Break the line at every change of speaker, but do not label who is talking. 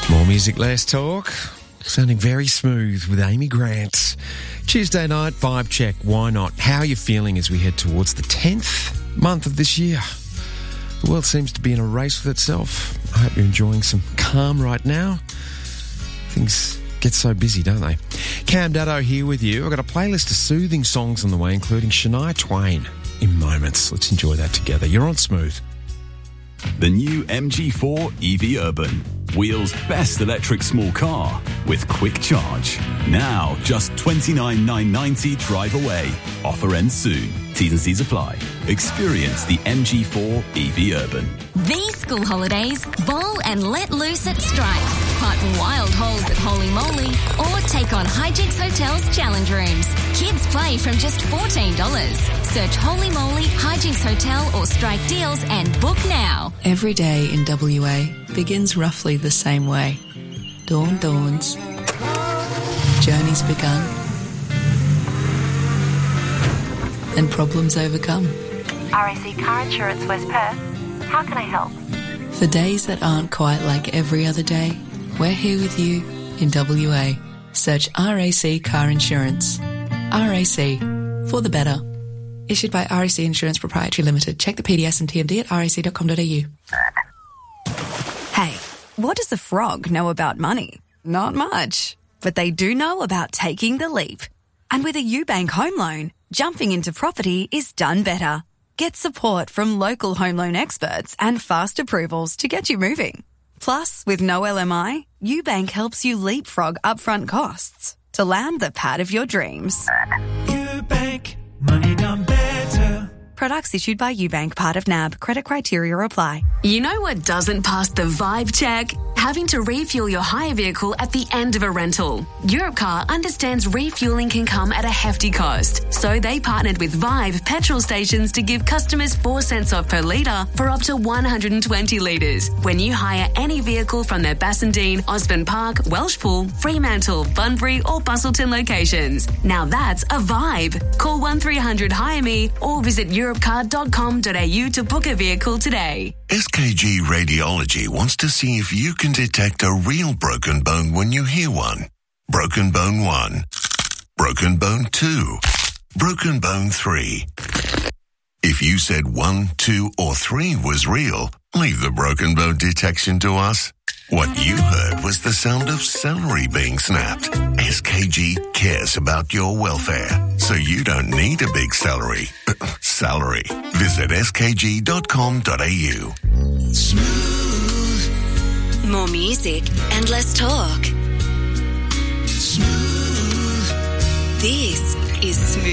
More music, less talk. Sounding very smooth with Amy Grant. Tuesday night, vibe check. Why not? How are you feeling as we head towards the 10th month of this year? The world seems to be in a race with itself. I hope you're enjoying some calm right now. Things get so busy, don't they? Cam Daddo here with you. I've got a playlist of soothing songs on the way, including Shania Twain in moments. Let's enjoy that together. You're on Smooth.
The new MG4 EV Urban. Wheels' best electric small car with quick charge. Now, just $29,990 drive away. Offer ends soon. T's and C's apply. Experience the MG4 EV Urban.
These school holidays, bowl and let loose at Strike. Putt wild holes at Holy Moly or take on Hijinks Hotel's challenge rooms. Kids play from just $14. Search Holy Moly, Hijinks Hotel or Strike deals and book now.
Every day in WA begins roughly the same way. Dawn dawns. Journey's begun. And problems overcome.
RAC Car Insurance West Perth. How can I help?
For days that aren't quite like every other day, we're here with you in WA. Search RAC Car Insurance. RAC. For the better. Issued by RAC Insurance Proprietary Limited. Check the PDS and TMD at rac.com.au.
Hey, what does a frog know about money? Not much. But they do know about taking the leap. And with a UBank home loan, jumping into property is done better. Get support from local home loan experts and fast approvals to get you moving. Plus, with no LMI, UBank helps you leapfrog upfront costs to land the pad of your dreams.
UBank, money done better.
Products issued by UBank, part of NAB. Credit criteria apply.
You know what doesn't pass the vibe check? Having to refuel your hire vehicle at the end of a rental. Europcar understands refueling can come at a hefty cost, so they partnered with Vibe petrol stations to give customers 4 cents off per litre for up to 120 litres when you hire any vehicle from their Bassendean, Osborne Park, Welshpool, Fremantle, Bunbury or Busselton locations. Now that's a vibe. Call 1300 Hire Me or visit europcar.com.au to book a vehicle today.
SKG Radiology wants to see if you can detect a real broken bone when you hear one. Broken bone 1. Broken bone 2. Broken bone 3. If you said 1, 2 or 3 was real, leave the broken bone detection to us. What you heard was the sound of celery being snapped. SKG cares about your welfare, so you don't need a big salary. Visit skg.com.au.
Smooth.
More music and less talk.
Smooth.
This